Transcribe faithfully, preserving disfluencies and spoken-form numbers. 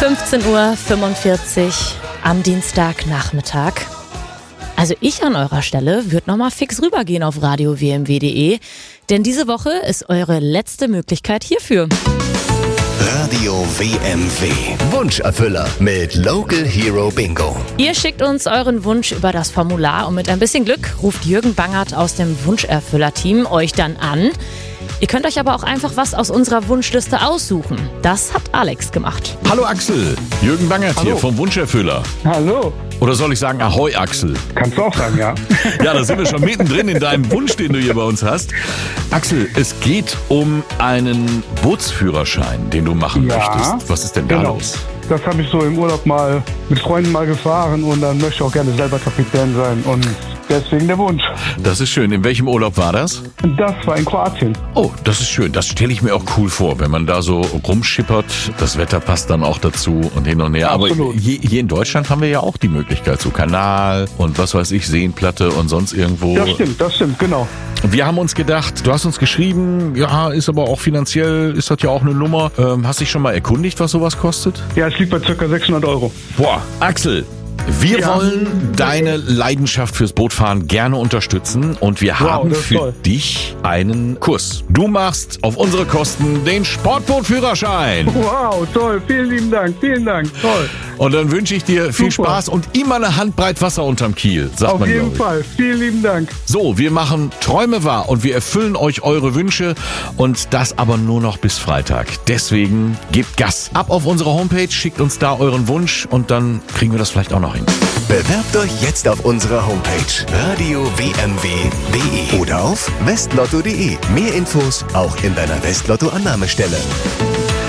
fünfzehn Uhr fünfundvierzig am Dienstagnachmittag. Also ich an eurer Stelle würde nochmal fix rübergehen auf radio w m w punkt d e, denn diese Woche ist eure letzte Möglichkeit hierfür. Radio W M W. Wunscherfüller mit Local Hero Bingo. Ihr schickt uns euren Wunsch über das Formular und mit ein bisschen Glück ruft Jürgen Bangert aus dem Wunscherfüller-Team euch dann an. Ihr könnt euch aber auch einfach was aus unserer Wunschliste aussuchen. Das hat Alex gemacht. Hallo Axel, Jürgen Bangert hier vom Wunscherfüller. Hallo. Oder soll ich sagen Ahoi Axel? Kannst du auch sagen, ja. Ja, da sind wir schon mittendrin in deinem Wunsch, den du hier bei uns hast. Axel, es geht um einen Bootsführerschein, den du machen Ja, möchtest. Was ist denn da genau. los? Das habe ich so im Urlaub mal mit Freunden mal gefahren und dann möchte ich auch gerne selber Kapitän sein und deswegen der Wunsch. Das ist schön. In welchem Urlaub war das? Das war in Kroatien. Oh, das ist schön. Das stelle ich mir auch cool vor, wenn man da so rumschippert. Das Wetter passt dann auch dazu und hin und her. Absolut. Aber hier, hier in Deutschland haben wir ja auch die Möglichkeit, so Kanal und was weiß ich, Seenplatte und sonst irgendwo. Das stimmt, das stimmt, genau. Wir haben uns gedacht, du hast uns geschrieben, ja, ist aber auch finanziell, ist das ja auch eine Nummer. Ähm, hast dich schon mal erkundigt, was sowas kostet? Ja, es liegt bei ca. sechshundert Euro. Boah, Axel, wir Ja. wollen deine Leidenschaft fürs Bootfahren gerne unterstützen und wir Wow, haben das ist für toll. dich einen Kurs. Du machst auf unsere Kosten den Sportbootführerschein. Wow, toll, vielen lieben Dank, vielen Dank, toll. Und dann wünsche ich dir viel Super. Spaß und immer eine Handbreit Wasser unterm Kiel, sagt Auf man, jeden glaube ich. Fall, vielen lieben Dank. So, wir machen Träume wahr und wir erfüllen euch eure Wünsche und das aber nur noch bis Freitag. Deswegen gebt Gas. Ab auf unsere Homepage, schickt uns da euren Wunsch und dann kriegen wir das vielleicht auch noch hin. Bewerbt euch jetzt auf unserer Homepage radio w m w punkt d e oder auf westlotto punkt d e. Mehr Infos auch in deiner Westlotto-Annahmestelle.